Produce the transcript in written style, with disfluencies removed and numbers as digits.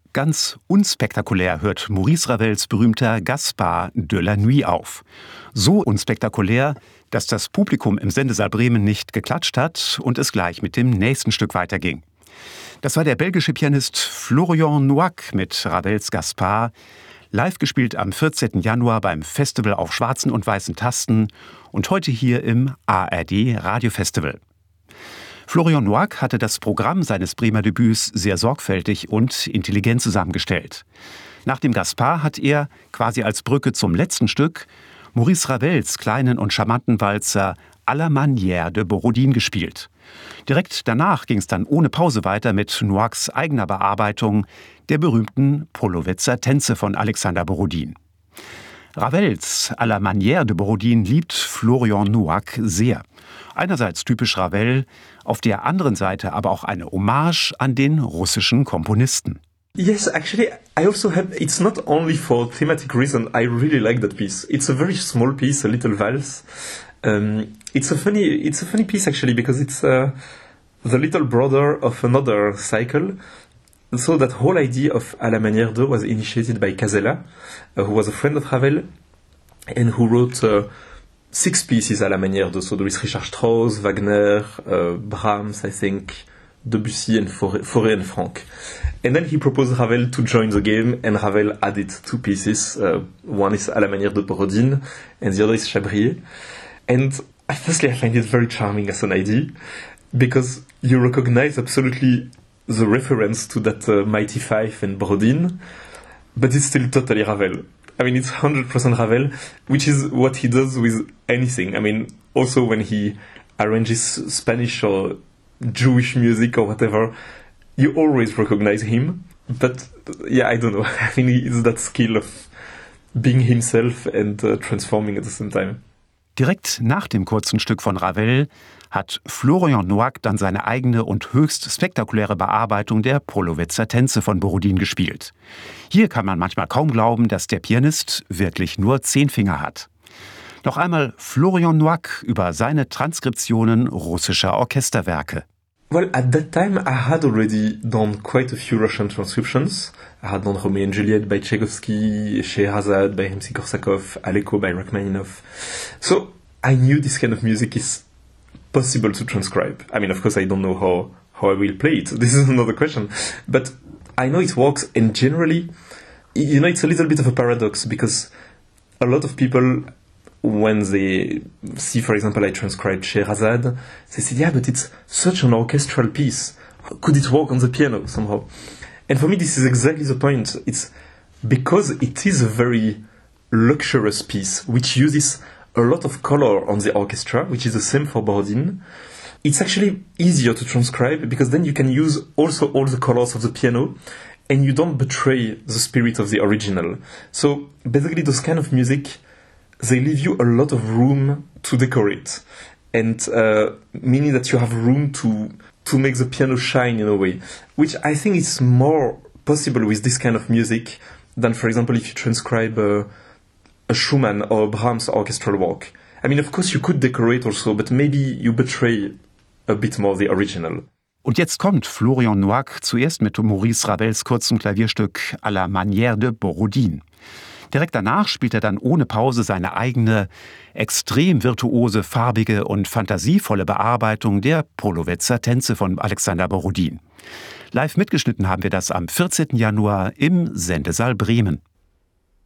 Ganz unspektakulär hört Maurice Ravels berühmter Gaspard de la Nuit auf. So unspektakulär, dass das Publikum im Sendesaal Bremen nicht geklatscht hat und es gleich mit dem nächsten Stück weiterging. Das war der belgische Pianist Florian Nouac mit Ravels Gaspard, live gespielt am 14. Januar beim Festival auf schwarzen und weißen Tasten und heute hier im ARD Radiofestival. Florian Nouac hatte das Programm seines Bremer Debüts sehr sorgfältig und intelligent zusammengestellt. Nach dem Gaspard hat er, quasi als Brücke zum letzten Stück, Maurice Ravels kleinen und charmanten Walzer à la manière de Borodin gespielt. Direkt danach ging es dann ohne Pause weiter mit Nouacs eigener Bearbeitung der berühmten Polowetzer Tänze von Alexander Borodin. Ravels à la manière de Borodin liebt Florian Nouac sehr. Einerseits typisch Ravel, auf der anderen Seite aber auch eine Hommage an den russischen Komponisten. Yes, actually, I also have, it's not only for thematic reason, I really like that piece. It's a very small piece, a little valse. It's a funny piece actually, because it's the little brother of another cycle. So that whole idea of à la manière de was initiated by Casella, who was a friend of Ravel, and who wrote 6 pieces à la manière de. So there is Richard Strauss, Wagner, Brahms, I think, Debussy, and Fauré and Franck. And then he proposed Ravel to join the game, and Ravel added 2 pieces. One is à la manière de Borodin, and the other is Chabrier. And firstly, I find it very charming as an idea, because you recognize absolutely the reference to that Mighty Five and Borodin, but it's still totally Ravel. I mean, it's 100% Ravel, which is what he does with anything. I mean, also when he arranges Spanish or Jewish music or whatever, you always recognize him. But yeah, I don't know. I think it's that skill of being himself and transforming at the same time. Direkt nach dem kurzen Stück von Ravel hat Florian Nouac dann seine eigene und höchst spektakuläre Bearbeitung der Polowetzer Tänze von Borodin gespielt. Hier kann man manchmal kaum glauben, dass der Pianist wirklich nur 10 Finger hat. Noch einmal Florian Nouac über seine Transkriptionen russischer Orchesterwerke. Well, at that time I had already done quite a few Russian transcriptions. I had done Romeo and Juliet by Tchaikovsky, Scheherazade by Rimsky-Korsakov, Aleko by Rachmaninoff. So I knew this kind of music is possible to transcribe. I mean, of course, I don't know how I will play it. This is another question. But I know it works, and generally, you know, it's a little bit of a paradox, because a lot of people, when they see, for example, I transcribed Scheherazade, they say, yeah, but it's such an orchestral piece. Could it work on the piano somehow? And for me, this is exactly the point. It's because it is a very luxurious piece, which uses a lot of color on the orchestra, which is the same for Borodin. It's actually easier to transcribe, because then you can use also all the colors of the piano, and you don't betray the spirit of the original. So basically, those kind of music, they leave you a lot of room to decorate, and meaning that you have room to make the piano shine in a way, which I think is more possible with this kind of music than, for example, if you transcribe a Schumann or a Brahms orchestral work. I mean, of course, you could decorate also, but maybe you betray a bit more the original. Und jetzt kommt Florian Nouac zuerst mit Maurice Ravels kurzem Klavierstück à la manière de Borodin. Direkt danach spielt er dann ohne Pause seine eigene, extrem virtuose, farbige und fantasievolle Bearbeitung der Polowetzer Tänze von Alexander Borodin. Live mitgeschnitten haben wir das am 14. Januar im Sendesaal Bremen.